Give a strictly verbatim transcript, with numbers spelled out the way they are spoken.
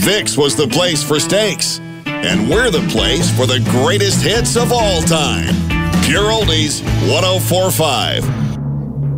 Vic's was the place for steaks. And we're the place for the greatest hits of all time. Pure Oldies, one oh four point five.